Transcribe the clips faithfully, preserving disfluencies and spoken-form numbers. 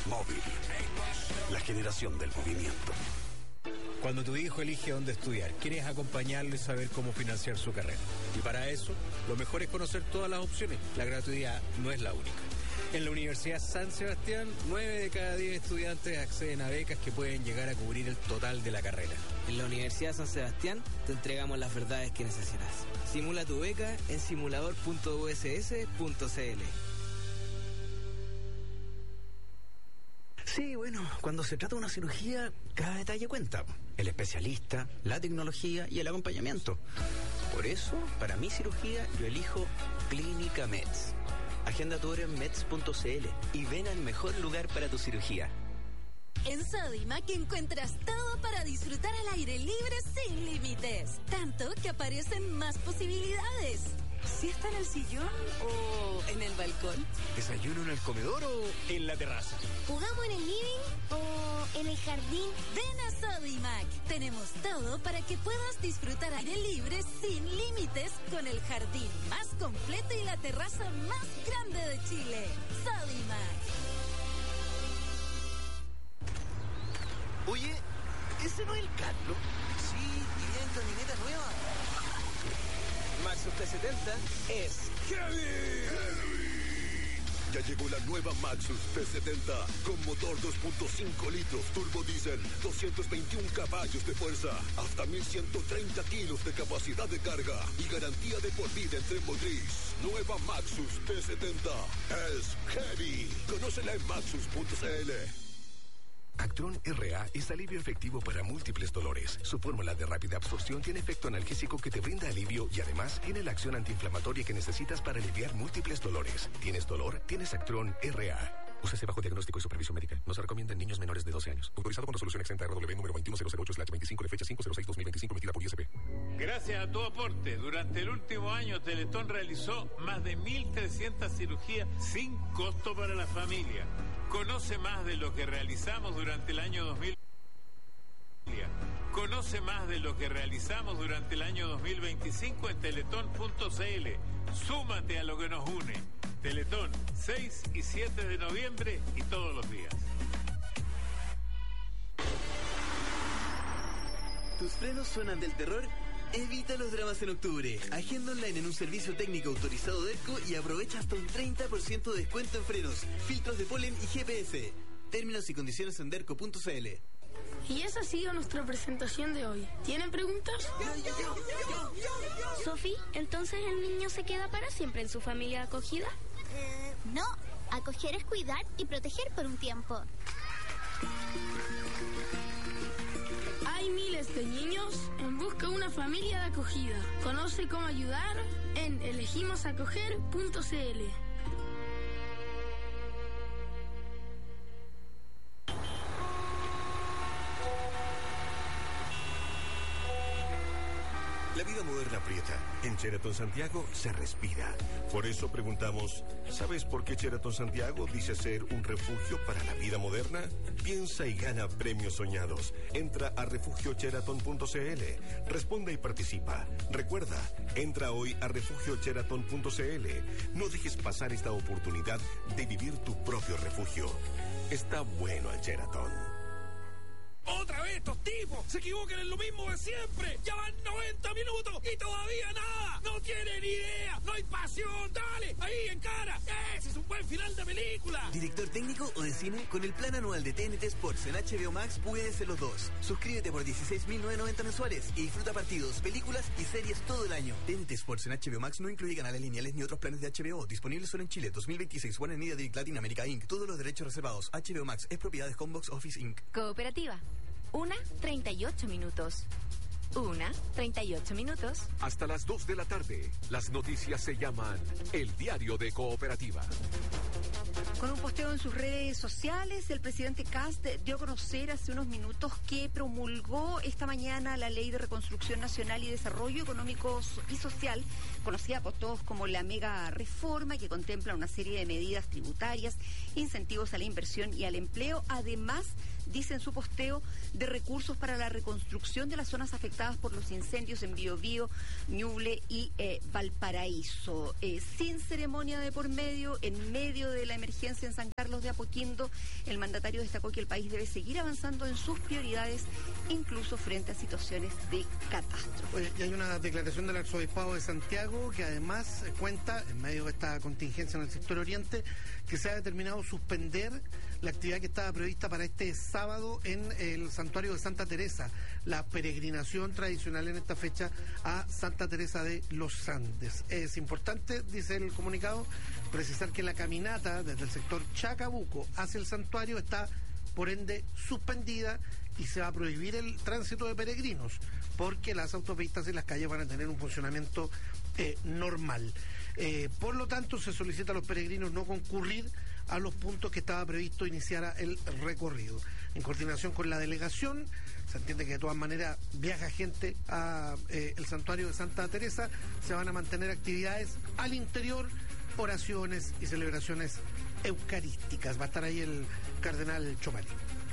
Móvil, la generación del movimiento. Cuando tu hijo elige dónde estudiar, quieres acompañarlo y saber cómo financiar su carrera. Y para eso, lo mejor es conocer todas las opciones. La gratuidad no es la única. En la Universidad San Sebastián, nueve de cada diez estudiantes acceden a becas que pueden llegar a cubrir el total de la carrera. En la Universidad San Sebastián te entregamos las verdades que necesitas. Simula tu beca en simulador punto u s s punto c l. Sí, bueno, cuando se trata de una cirugía, cada detalle cuenta. El especialista, la tecnología y el acompañamiento. Por eso, para mi cirugía, yo elijo Clínica Meds. Agenda tu hora en meds punto c l y ven al mejor lugar para tu cirugía. En Sodimac encuentras todo para disfrutar al aire libre sin límites. Tanto que aparecen más posibilidades. ¿Siesta en el sillón o en el balcón? ¿Desayuno en el comedor o en la terraza? ¿Jugamos en el living o en el jardín? Ven a Sodimac. Tenemos todo para que puedas disfrutar aire libre sin límites con el jardín más completo y la terraza más grande de Chile. Sodimac. Oye, ¿ese no es el Carlos? Sí, y bien camioneta nueva. Maxus T setenta es ¡Heavy! Ya llegó la nueva Maxus T setenta con motor dos punto cinco litros, turbo diésel, doscientos veintiún caballos de fuerza, hasta mil ciento treinta kilos de capacidad de carga y garantía de por vida en tren motriz. Nueva Maxus T setenta es Heavy. Conócela en maxus punto c l. Actron R A es alivio efectivo para múltiples dolores. Su fórmula de rápida absorción tiene efecto analgésico que te brinda alivio y además tiene la acción antiinflamatoria que necesitas para aliviar múltiples dolores. ¿Tienes dolor? Tienes Actron R A. Úsese bajo diagnóstico y supervisión médica. No se recomienda en niños menores de doce años. Autorizado con resolución exenta R W número veintiuno mil ocho slash veinticinco de fecha cinco cero seis dos mil veinticinco emitida por I S P. Gracias a tu aporte, durante el último año Teletón realizó más de mil trescientas cirugías sin costo para la familia. Conoce más de lo que realizamos durante el año dos mil. Conoce más de lo que realizamos durante el año dos mil veinticinco en teletón punto c l. Súmate a lo que nos une. Teletón, seis y siete de noviembre y todos los días. ¿Tus frenos suenan del terror? Evita los dramas en octubre. Agenda online en un servicio técnico autorizado de ERCO y aprovecha hasta un treinta por ciento de descuento en frenos, filtros de polen y G P S. Términos y condiciones en derco punto c l. Y esa ha sido nuestra presentación de hoy. ¿Tienen preguntas? Sofi, ¿entonces el niño se queda para siempre en su familia de acogida? Eh, no. Acoger es cuidar y proteger por un tiempo. Hay miles de niños en busca de una familia de acogida. Conoce cómo ayudar en elegimos acoger punto c l. La vida moderna aprieta. En Sheraton Santiago se respira. Por eso preguntamos, ¿sabes por qué Sheraton Santiago dice ser un refugio para la vida moderna? Piensa y gana premios soñados. Entra a refugio sheraton punto c l. Responde y participa. Recuerda, entra hoy a refugio sheraton punto c l. No dejes pasar esta oportunidad de vivir tu propio refugio. Está bueno el Sheraton. ¡Otra vez estos tipos! ¡Se equivocan en lo mismo de siempre! ¡Ya van noventa minutos y todavía nada! ¡No tienen idea! ¡No hay pasión! ¡Dale! ¡Ahí, en cara! ¡Ese es un buen final de película! ¿Director técnico o de cine? Con el plan anual de T N T Sports en H B O Max puedes ser los dos. Suscríbete por dieciséis mil novecientos noventa mensuales y disfruta partidos, películas y series todo el año. T N T Sports en H B O Max no incluye canales lineales ni otros planes de H B O. Disponible solo en Chile. dos mil veintiséis. Warner Media Direct Latin America incorporated. Todos los derechos reservados. H B O Max es propiedad de Homebox Office incorporated. Cooperativa. Una, treinta y ocho minutos. Una, treinta y ocho minutos. Hasta las dos de la tarde, las noticias se llaman El Diario de Cooperativa. Con un posteo en sus redes sociales, el presidente Kast dio a conocer hace unos minutos que promulgó esta mañana la Ley de Reconstrucción Nacional y Desarrollo Económico y Social, conocida por todos como la mega reforma, que contempla una serie de medidas tributarias incentivos a la inversión y al empleo, además, dice en su posteo, de recursos para la reconstrucción de las zonas afectadas por los incendios en Biobío, Ñuble y eh, Valparaíso. Eh, sin ceremonia de por medio, en medio de la emergencia en San Carlos de Apoquindo, el mandatario destacó que el país debe seguir avanzando en sus prioridades, incluso frente a situaciones de catástrofe. Oye, y hay una declaración del arzobispado de Santiago que además cuenta, en medio de esta contingencia en el sector oriente, que se ha determinado suspender la actividad que estaba prevista para este sábado en el santuario de Santa Teresa, la peregrinación tradicional en esta fecha a Santa Teresa de los Andes. Es importante, dice el comunicado, precisar que la caminata desde el sector Chacabuco hacia el santuario está por ende suspendida y se va a prohibir el tránsito de peregrinos porque las autopistas y las calles van a tener un funcionamiento eh, normal. Eh, por lo tanto, se solicita a los peregrinos no concurrir a los puntos que estaba previsto iniciara el recorrido. En coordinación con la delegación, se entiende que de todas maneras viaja gente a eh, el santuario de Santa Teresa, se van a mantener actividades al interior, oraciones y celebraciones eucarísticas. Va a estar ahí el cardenal Chomali.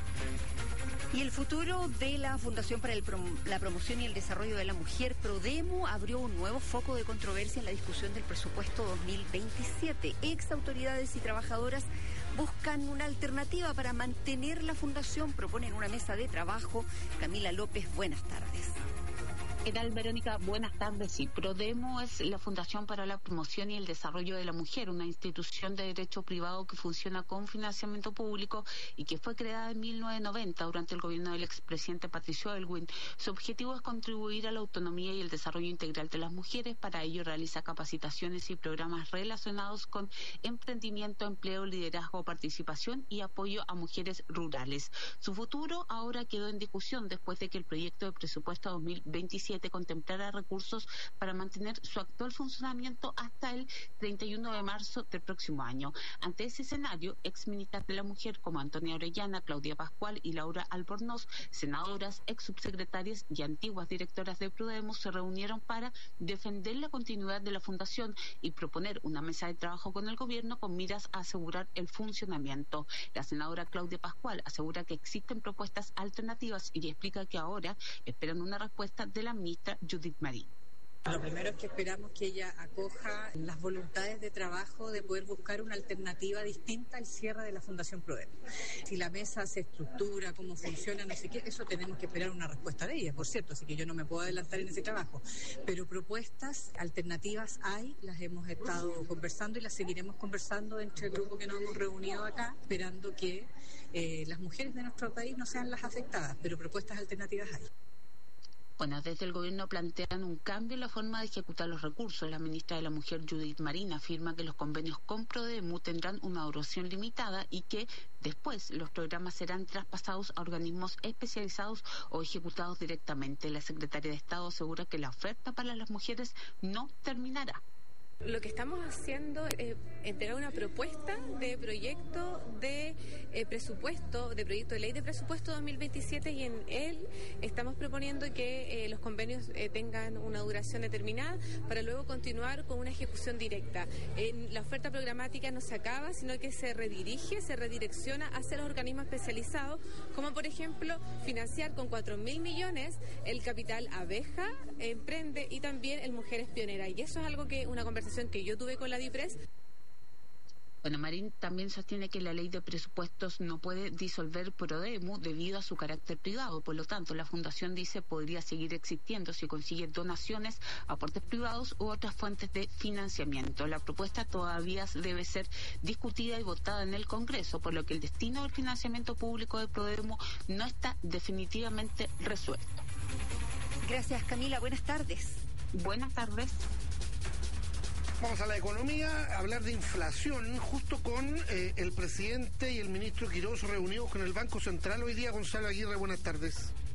Y el futuro de la Fundación para el Prom- la Promoción y el Desarrollo de la Mujer, Prodemu, abrió un nuevo foco de controversia en la discusión del presupuesto dos mil veintisiete. Ex autoridades y trabajadoras buscan una alternativa para mantener la fundación, proponen una mesa de trabajo. Camila López, buenas tardes. ¿Qué tal, Verónica? Buenas tardes. Sí, Prodemu es la Fundación para la Promoción y el Desarrollo de la Mujer, una institución de derecho privado que funciona con financiamiento público y que fue creada en mil novecientos noventa durante el gobierno del expresidente Patricio Aylwin. Su objetivo es contribuir a la autonomía y el desarrollo integral de las mujeres. Para ello realiza capacitaciones y programas relacionados con emprendimiento, empleo, liderazgo, participación y apoyo a mujeres rurales. Su futuro ahora quedó en discusión después de que el proyecto de presupuesto dos mil veintisiete contemplará recursos para mantener su actual funcionamiento hasta el treinta y uno de marzo del próximo año. Ante ese escenario, exministras de la mujer como Antonia Orellana, Claudia Pascual y Laura Albornoz, senadoras, ex subsecretarias y antiguas directoras de Prodemu, se reunieron para defender la continuidad de la fundación y proponer una mesa de trabajo con el gobierno con miras a asegurar el funcionamiento. La senadora Claudia Pascual asegura que existen propuestas alternativas y explica que ahora esperan una respuesta de la ministra Judith Marín. Lo primero es que esperamos que ella acoja las voluntades de trabajo de poder buscar una alternativa distinta al cierre de la Fundación Prodemu. Si la mesa se estructura, cómo funciona, no sé qué, eso tenemos que esperar una respuesta de ella, por cierto, así que yo no me puedo adelantar en ese trabajo. Pero propuestas alternativas hay, las hemos estado conversando y las seguiremos conversando entre el grupo que nos hemos reunido acá, esperando que eh, las mujeres de nuestro país no sean las afectadas, pero propuestas alternativas hay. Bueno, desde el gobierno plantean un cambio en la forma de ejecutar los recursos. La ministra de la Mujer, Judith Marín, afirma que los convenios con Prodemu tendrán una duración limitada y que después los programas serán traspasados a organismos especializados o ejecutados directamente. La secretaria de Estado asegura que la oferta para las mujeres no terminará. Lo que estamos haciendo es entregar una propuesta de proyecto de eh, presupuesto, de proyecto de ley de presupuesto dos mil veintisiete, y en él estamos proponiendo que eh, los convenios eh, tengan una duración determinada para luego continuar con una ejecución directa. Eh, la oferta programática no se acaba, sino que se redirige, se redirecciona hacia los organismos especializados, como por ejemplo financiar con cuatro mil millones el capital Abeja, Emprende y también el Mujeres Pioneras. Y eso es algo que una conversación que yo tuve con la DIPRES. Bueno, Marín también sostiene que la ley de presupuestos no puede disolver Prodemu debido a su carácter privado. Por lo tanto, la fundación, dice, podría seguir existiendo si consigue donaciones, aportes privados u otras fuentes de financiamiento. La propuesta todavía debe ser discutida y votada en el Congreso, por lo que el destino del financiamiento público de Prodemu no está definitivamente resuelto. Gracias, Camila. Buenas tardes. Buenas tardes. Vamos a la economía, a hablar de inflación, justo con eh, el presidente y el ministro Quirós reunidos con el Banco Central hoy día. Gonzalo Aguirre, buenas tardes.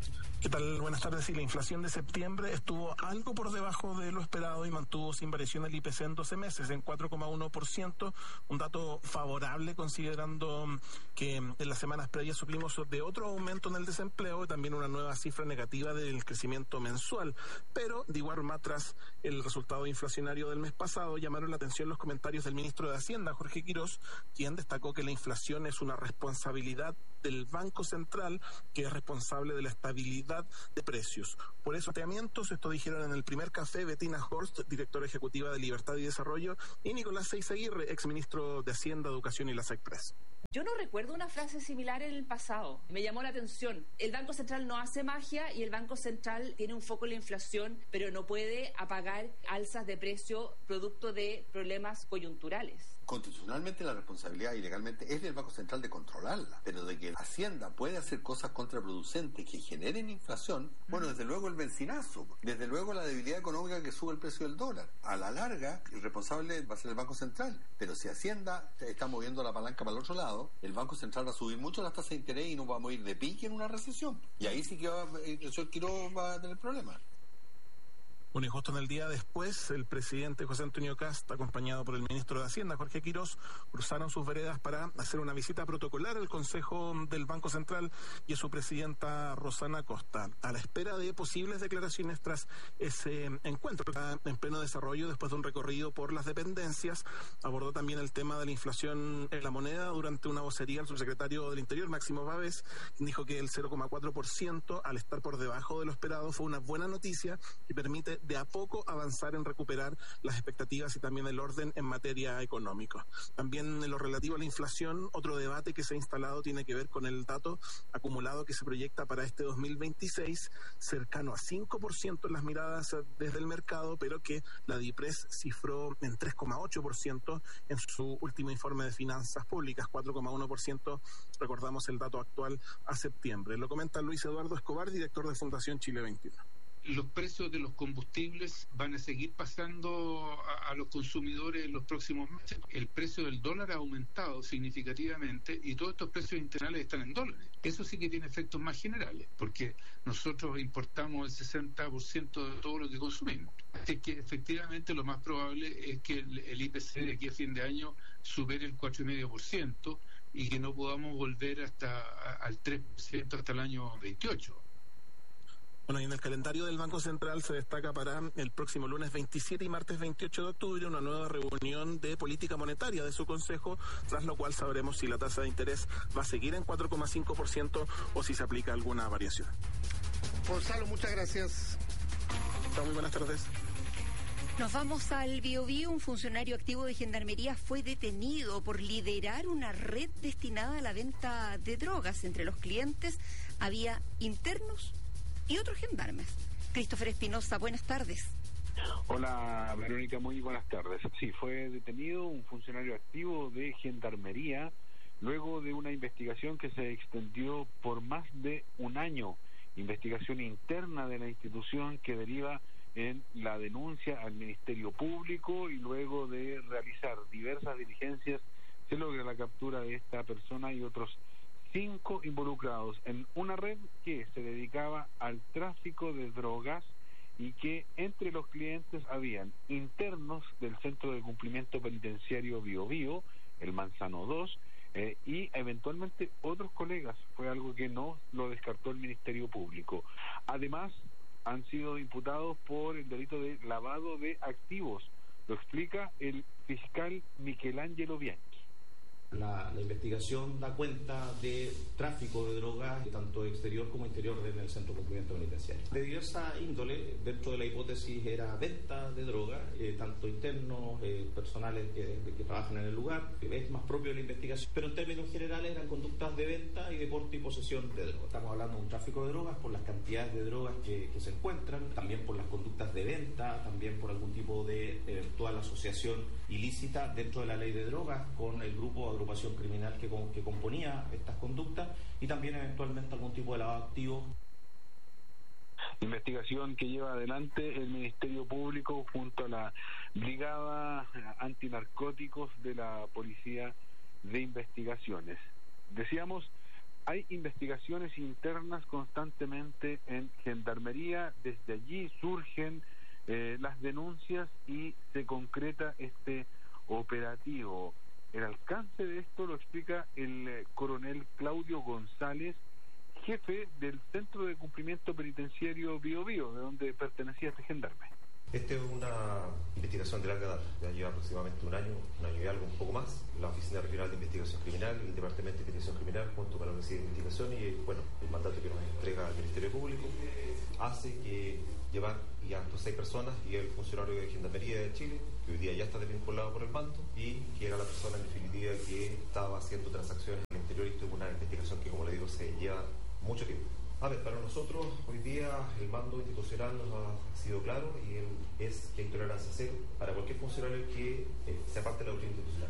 ¿Qué tal? Buenas tardes. Sí, la inflación de septiembre estuvo algo por debajo de lo esperado y mantuvo sin variación el I P C en doce meses, en cuatro coma uno por ciento, un dato favorable considerando que en las semanas previas supimos de otro aumento en el desempleo y también una nueva cifra negativa del crecimiento mensual. Pero, de igual forma, tras el resultado inflacionario del mes pasado, llamaron la atención los comentarios del ministro de Hacienda, Jorge Quirós, quien destacó que la inflación es una responsabilidad del Banco Central, que es responsable de la estabilidad de precios. Por esos planteamientos, esto dijeron en el primer café Bettina Horst, directora ejecutiva de Libertad y Desarrollo, y Nicolás Seizaguirre, exministro de Hacienda, Educación y la SECPRES. Yo no recuerdo una frase similar en el pasado. Me llamó la atención. El Banco Central no hace magia y el Banco Central tiene un foco en la inflación, pero no puede apagar alzas de precio producto de problemas coyunturales. Constitucionalmente la responsabilidad y legalmente es del Banco Central de controlarla, pero de que Hacienda puede hacer cosas contraproducentes que generen inflación, bueno, desde luego el benzinazo, desde luego la debilidad económica que sube el precio del dólar. A la larga, el responsable va a ser el Banco Central, pero si Hacienda está moviendo la palanca para el otro lado, el Banco Central va a subir mucho las tasas de interés y nos vamos a ir de pique en una recesión. Y ahí sí que va, el señor Quirós va a tener problemas. Bueno, y justo en el día después, el presidente José Antonio Kast, acompañado por el ministro de Hacienda, Jorge Quirós, cruzaron sus veredas para hacer una visita protocolar al Consejo del Banco Central y a su presidenta Rosana Costa, a la espera de posibles declaraciones tras ese encuentro en pleno desarrollo. Después de un recorrido por las dependencias, abordó también el tema de la inflación en la moneda. Durante una vocería, el subsecretario del Interior, Máximo Báez, dijo que el cero coma cuatro por ciento, al estar por debajo de lo esperado, fue una buena noticia y permite de a poco avanzar en recuperar las expectativas y también el orden en materia económica. También en lo relativo a la inflación, otro debate que se ha instalado tiene que ver con el dato acumulado que se proyecta para este dos mil veintiséis, cercano a cinco por ciento en las miradas desde el mercado, pero que la DIPRES cifró en tres coma ocho por ciento en su último informe de finanzas públicas, cuatro coma uno por ciento, recordamos el dato actual a septiembre. Lo comenta Luis Eduardo Escobar, director de Fundación Chile veintiuno. Los precios de los combustibles van a seguir pasando a, a los consumidores en los próximos meses. El precio del dólar ha aumentado significativamente y todos estos precios internacionales están en dólares. Eso sí que tiene efectos más generales, porque nosotros importamos el sesenta por ciento de todo lo que consumimos. Así que efectivamente lo más probable es que el, el I P C de aquí a fin de año supere el cuatro coma cinco por ciento y que no podamos volver hasta a, al tres por ciento hasta el año veintiocho. Bueno, y en el calendario del Banco Central se destaca para el próximo lunes veintisiete y martes veintiocho de octubre una nueva reunión de política monetaria de su consejo, tras lo cual sabremos si la tasa de interés va a seguir en cuatro coma cinco por ciento o si se aplica alguna variación. Gonzalo, muchas gracias. Muy buenas tardes. Nos vamos al Biobío. Un funcionario activo de Gendarmería fue detenido por liderar una red destinada a la venta de drogas. Entre los clientes había internos y otros gendarmes. Christopher Espinosa, buenas tardes. Hola, Verónica, muy buenas tardes. Sí, fue detenido un funcionario activo de Gendarmería luego de una investigación que se extendió por más de un año, investigación interna de la institución que deriva en la denuncia al Ministerio Público, y luego de realizar diversas diligencias se logra la captura de esta persona y otros cinco involucrados en una red que se dedicaba al tráfico de drogas y que entre los clientes habían internos del Centro de Cumplimiento Penitenciario Biobío, el Manzano dos, eh, y eventualmente otros colegas. Fue algo que no lo descartó el Ministerio Público. Además, han sido imputados por el delito de lavado de activos. Lo explica el fiscal Michelangelo Bianchi. La, la investigación da cuenta de tráfico de drogas, tanto exterior como interior en el Centro de Cumplimiento Penitenciario. De diversa índole, dentro de la hipótesis era venta de drogas, eh, tanto internos, eh, personales que, que trabajan en el lugar, es más propio de la investigación, pero en términos generales eran conductas de venta y de porte y posesión de drogas. Estamos hablando de un tráfico de drogas por las cantidades de drogas que, que se encuentran, también por las conductas de venta, también por algún tipo de eventual asociación ilícita dentro de la ley de drogas con el grupo agrupación criminal que, que componía estas conductas, y también eventualmente algún tipo de lavado de activos. Investigación que lleva adelante el Ministerio Público junto a la Brigada Antinarcóticos de la Policía de Investigaciones. Decíamos, Hay investigaciones internas constantemente en Gendarmería, desde allí surgen eh, las denuncias y se concreta este operativo. El alcance de esto lo explica el eh, coronel Claudio González, jefe del Centro de Cumplimiento Penitenciario Bío Bío, de donde pertenecía este gendarme. Esta es una investigación de larga data, ya lleva aproximadamente un año, un año y algo, un poco más. La Oficina Regional de Investigación Criminal, el Departamento de Investigación Criminal, junto con la Universidad de Investigación y, bueno, el mandato que nos entrega el Ministerio Público, hace que llevar ya estos seis personas y el funcionario de Gendarmería de Chile, que hoy día ya está desvinculado por el manto, y que era la persona en definitiva que estaba haciendo transacciones en el interior, y esto es una investigación que, como le digo, se lleva mucho tiempo. A ver, para nosotros hoy día el mando institucional nos ha sido claro y él es que hay tolerancia cero para cualquier funcionario que eh, sea parte de la doctrina institucional.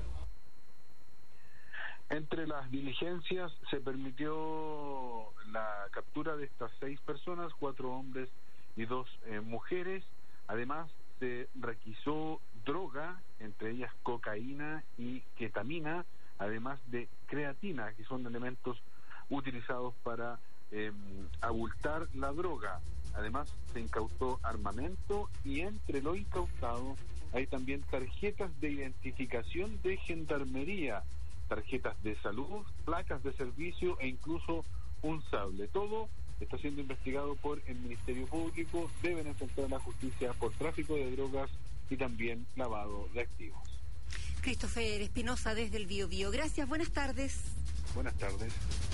Entre las diligencias se permitió la captura de estas seis personas, cuatro hombres y dos eh, mujeres. Además se requisó droga, entre ellas cocaína y ketamina, además de creatina, que son elementos utilizados para Eh, abultar la droga. Además se incautó armamento y entre lo incautado hay también tarjetas de identificación de Gendarmería, tarjetas de salud, placas de servicio e incluso un sable. Todo está siendo investigado por el Ministerio Público. Deben enfrentar a la justicia por tráfico de drogas y también lavado de activos. Christopher Espinosa desde el Bío Bío. Gracias, buenas tardes. Buenas tardes.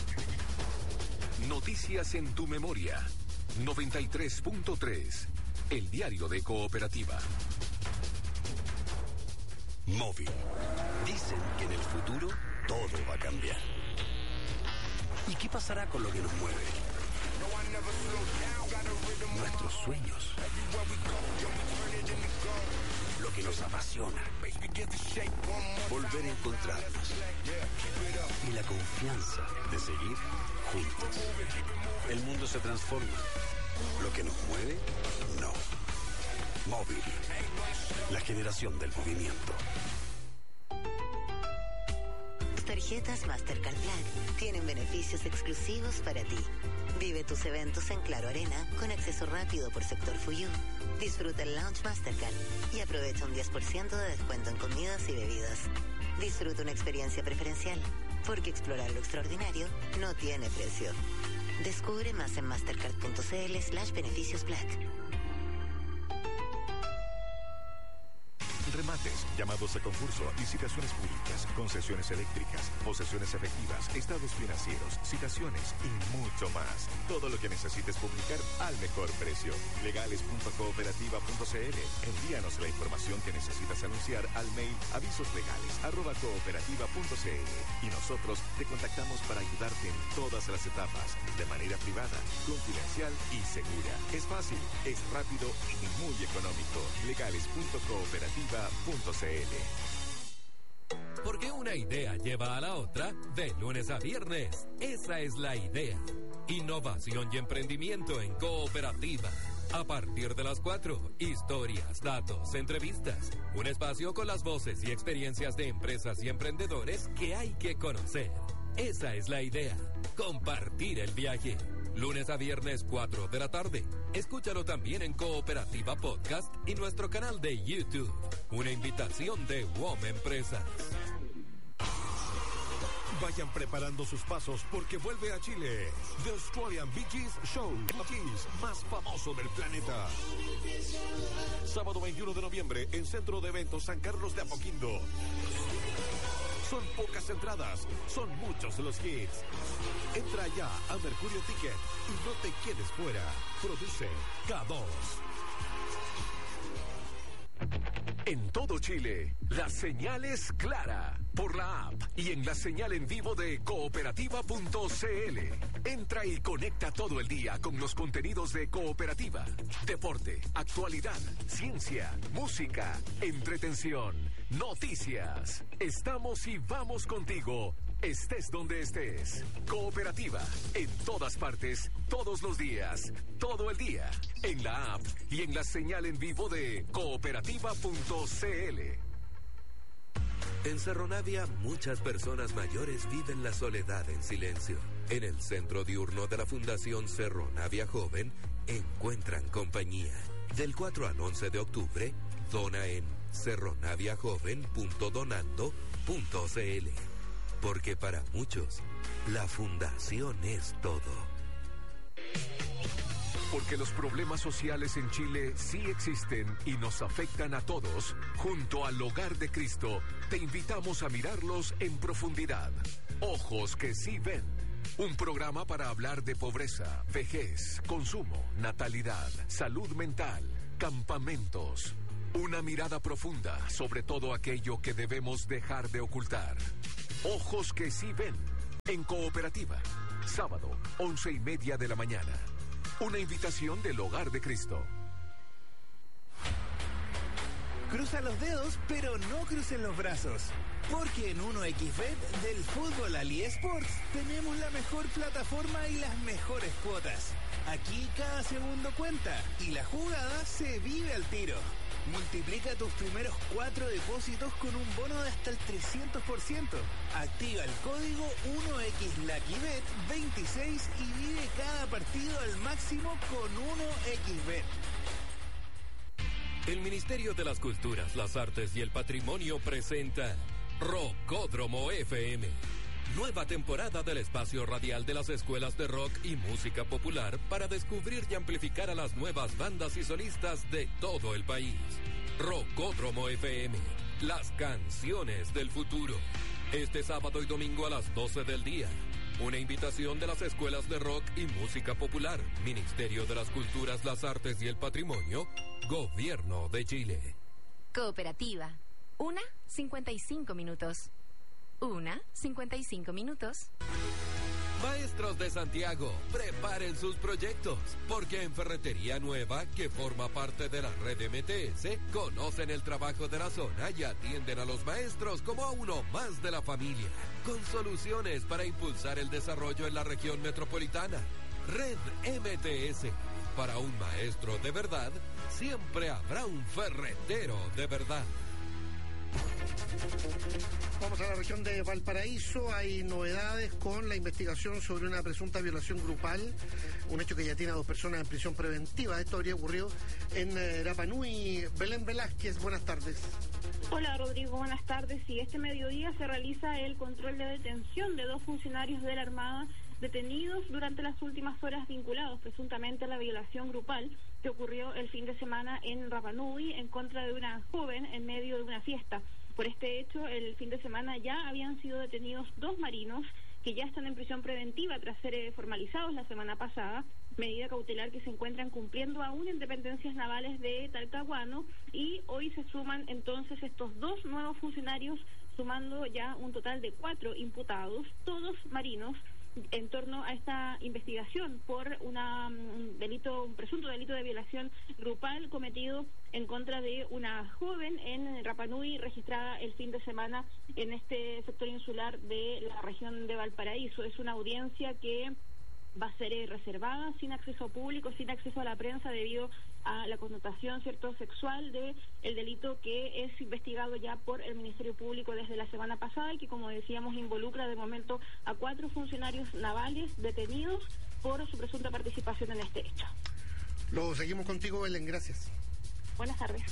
Noticias en tu memoria. noventa y tres punto tres. El diario de Cooperativa. Móvil. Dicen que en el futuro todo va a cambiar. ¿Y qué pasará con lo que nos mueve? Nuestros sueños. Lo que nos apasiona. Volver a encontrarnos. Y la confianza de seguir juntos. El mundo se transforma. Lo que nos mueve, no. Móvil. La generación del movimiento. Tarjetas Mastercard Black tienen beneficios exclusivos para ti. Vive tus eventos en Claro Arena con acceso rápido por sector Fuyú. Disfruta el Lounge Mastercard y aprovecha un diez por ciento de descuento en comidas y bebidas. Disfruta una experiencia preferencial, porque explorar lo extraordinario no tiene precio. Descubre más en mastercard.cl slash beneficios Black. Remates, llamados a concurso, licitaciones públicas, concesiones eléctricas, posesiones efectivas, estados financieros, citaciones y mucho más. Todo lo que necesites publicar al mejor precio. legales punto cooperativa punto cl. Envíanos la información que necesitas anunciar al mail avisoslegales arroba cooperativa punto cl y nosotros te contactamos para ayudarte en todas las etapas, de manera privada, confidencial y segura. Es fácil, es rápido y muy económico. legales punto cooperativa punto cl. Porque una idea lleva a la otra de lunes a viernes. Esa es la idea. Innovación y emprendimiento en Cooperativa. A partir de las cuatro, historias, datos, entrevistas. Un espacio con las voces y experiencias de empresas y emprendedores que hay que conocer. Esa es la idea. Compartir el viaje. Lunes a viernes, cuatro de la tarde. Escúchalo también en Cooperativa Podcast y nuestro canal de YouTube. Una invitación de W O M Empresas. Vayan preparando sus pasos porque vuelve a Chile The Australian Bee Gees Show, el Bee Gees más famoso del planeta. Sábado veintiuno de noviembre en Centro de Eventos San Carlos de Apoquindo. Son pocas entradas, son muchos los hits. Entra ya a Mercurio Ticket y no te quedes fuera. Produce K dos. En todo Chile, la señal es clara por la app y en la señal en vivo de cooperativa punto cl. Entra y conecta todo el día con los contenidos de Cooperativa. Deporte, actualidad, ciencia, música, entretención, noticias. Estamos y vamos contigo. Estés donde estés. Cooperativa, en todas partes, todos los días, todo el día, en la app y en la señal en vivo de cooperativa punto cl. En Cerro Navia, muchas personas mayores viven la soledad en silencio. En el centro diurno de la Fundación Cerro Navia Joven, encuentran compañía. Del cuatro al once de octubre, dona en cerronaviajoven punto donando punto cl. Porque para muchos, la Fundación es todo. Porque los problemas sociales en Chile sí existen y nos afectan a todos, junto al Hogar de Cristo, te invitamos a mirarlos en profundidad. Ojos que sí ven. Un programa para hablar de pobreza, vejez, consumo, natalidad, salud mental, campamentos. Una mirada profunda sobre todo aquello que debemos dejar de ocultar. Ojos que sí ven. En Cooperativa. Sábado, once y media de la mañana. Una invitación del Hogar de Cristo. Cruza los dedos, pero no crucen los brazos. Porque en uno equis bet del fútbol al eSports tenemos la mejor plataforma y las mejores cuotas. Aquí cada segundo cuenta y la jugada se vive al tiro. Multiplica tus primeros cuatro depósitos con un bono de hasta el trescientos por ciento. Activa el código uno equis lucky bet veintiséis y vive cada partido al máximo con uno equis bet. El Ministerio de las Culturas, las Artes y el Patrimonio presenta Rockódromo F M. Nueva temporada del espacio radial de las escuelas de rock y música popular para descubrir y amplificar a las nuevas bandas y solistas de todo el país. Rockódromo F M, las canciones del futuro. Este sábado y domingo a las doce del día. Una invitación de las escuelas de rock y música popular, Ministerio de las Culturas, las Artes y el Patrimonio, Gobierno de Chile. Cooperativa. Una, cincuenta y cinco minutos. Una, cincuenta y cinco minutos. Maestros de Santiago, preparen sus proyectos, porque en Ferretería Nueva, que forma parte de la red M T S, conocen el trabajo de la zona y atienden a los maestros como a uno más de la familia, con soluciones para impulsar el desarrollo en la región metropolitana. Red M T S, para un maestro de verdad, siempre habrá un ferretero de verdad. Vamos a la región de Valparaíso. Hay novedades con la investigación sobre una presunta violación grupal, un hecho que ya tiene a dos personas en prisión preventiva. Esto habría ocurrido en eh, Rapa Nui. Belén Velázquez, buenas tardes. Hola Rodrigo, buenas tardes. Sí, este mediodía se realiza el control de detención de dos funcionarios de la Armada detenidos durante las últimas horas vinculados presuntamente a la violación grupal que ocurrió el fin de semana en Rapa Nui en contra de una joven en medio de una fiesta. Por este hecho, el fin de semana ya habían sido detenidos dos marinos que ya están en prisión preventiva tras ser eh, formalizados la semana pasada, medida cautelar que se encuentran cumpliendo aún en dependencias navales de Talcahuano, y hoy se suman entonces estos dos nuevos funcionarios, sumando ya un total de cuatro imputados, todos marinos, en torno a esta investigación por una, un delito, un presunto delito de violación grupal cometido en contra de una joven en Rapa Nui, registrada el fin de semana en este sector insular de la región de Valparaíso. Es una audiencia que va a ser eh, reservada, sin acceso público, sin acceso a la prensa, debido a la connotación cierto sexual de el delito que es investigado ya por el Ministerio Público desde la semana pasada y que, como decíamos, involucra de momento a cuatro funcionarios navales detenidos por su presunta participación en este hecho. Lo seguimos contigo, Belén, gracias. Buenas tardes.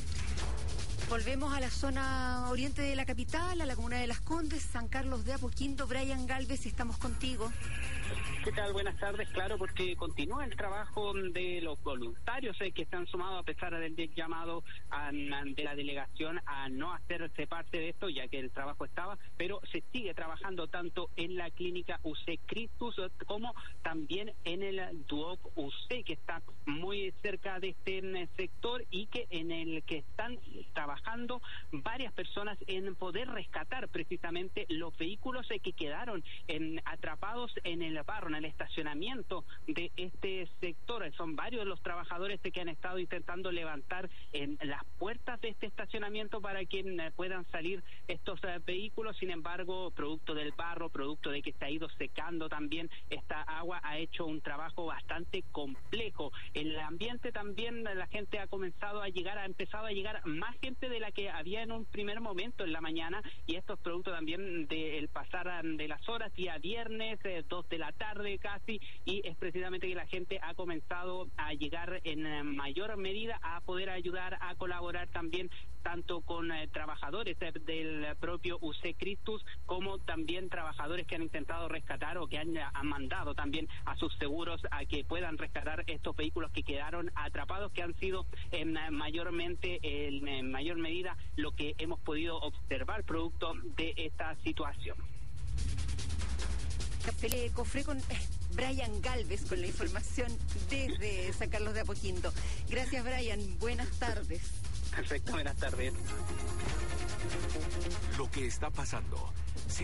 Volvemos a la zona oriente de la capital, a la comuna de Las Condes, San Carlos de Apoquindo. Brian Galvez, estamos contigo. ¿Qué tal? Buenas tardes. Claro, porque continúa el trabajo de los voluntarios eh, que se han sumado a pesar del llamado a, de la delegación a no hacerse parte de esto, ya que el trabajo estaba, pero se sigue trabajando tanto en la clínica U C Christus como también en el Duoc U C, que está muy cerca de este sector y que en el que están trabajando varias personas en poder rescatar precisamente los vehículos eh, que quedaron en, atrapados en el barro, en el estacionamiento de este sector. Son varios los trabajadores que han estado intentando levantar en las puertas de este estacionamiento para que eh, puedan salir estos eh, vehículos. Sin embargo, producto del barro, producto de que se ha ido secando también esta agua, ha hecho un trabajo bastante complejo. En el ambiente también la gente ha comenzado a llegar, ha empezado a llegar más gente de la que había en un primer momento en la mañana, y esto es producto también del pasar de las horas, día viernes, eh, dos de la tarde casi, y es precisamente que la gente ha comenzado a llegar en eh, mayor medida a poder ayudar, a colaborar también tanto con eh, trabajadores eh, del propio U C Christus, como también trabajadores que han intentado rescatar o que han, han mandado también a sus seguros a que puedan rescatar estos vehículos que quedaron atrapados, que han sido en eh, mayormente, en, en mayor medida, lo que hemos podido observar producto de esta situación. Café Cofré con Brian Galvez con la información desde San Carlos de Apoquindo. Gracias, Brian. Buenas tardes. Perfecto, buenas tardes. Lo que está pasando